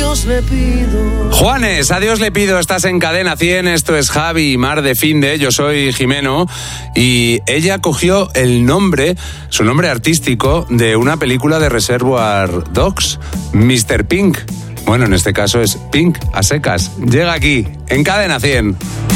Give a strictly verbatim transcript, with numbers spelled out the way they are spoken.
Dios le pido. Juanes, a Dios le pido, estás en Cadena cien, esto es Javi y Mar de Finde, yo soy Jimeno, y ella cogió el nombre, su nombre artístico, de una película de Reservoir Dogs, mister Pink. Bueno, en este caso es Pink, a secas. Llega aquí, en Cadena cien.